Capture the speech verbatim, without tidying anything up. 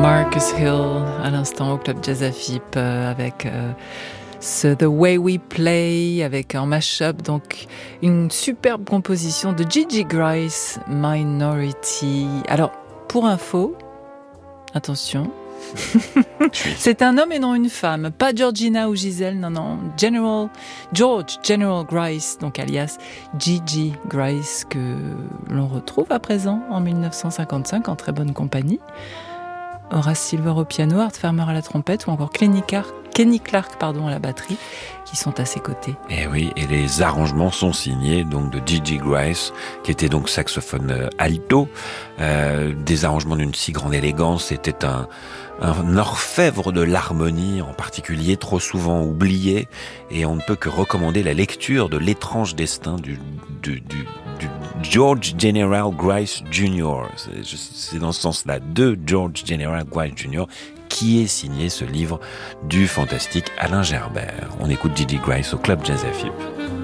Marcus Hill, à l'instant au Club Jazz Afip, euh, avec euh, ce The Way We Play, avec un mash-up, donc une superbe composition de Gigi Grice, Minority. Alors, pour info, attention, c'est un homme et non une femme, pas Georgina ou Gisèle, non, non, General, George General Grice, donc alias Gigi Grice, que l'on retrouve à présent en dix-neuf cent cinquante-cinq en très bonne compagnie. Horace Silver au piano, Art Farmer à la trompette ou encore Kenny Clark, Kenny Clark pardon, à la batterie, qui sont à ses côtés. Et oui, et les arrangements sont signés donc de Gigi Grice, qui était donc saxophone alto. Euh, des arrangements d'une si grande élégance, c'était un, un orfèvre de l'harmonie, en particulier trop souvent oublié, et on ne peut que recommander la lecture de L'étrange destin du, du, du, du George General Grice junior C'est, c'est dans ce sens-là, de George General Grice junior, qui est signé ce livre du fantastique Alain Gerbert. On écoute Gigi Grice au Club Jazz Afip.